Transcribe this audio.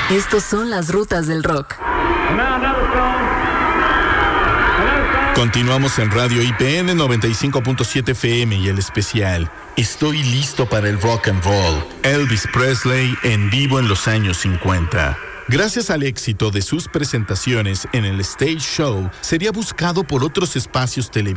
Estos son las rutas del rock. Continuamos en Radio IPN 95.7 FM y el especial Estoy listo para el rock and roll. Elvis Presley en vivo en los años 50. Gracias al éxito de sus presentaciones en el Stage Show, sería buscado por otros espacios televisivos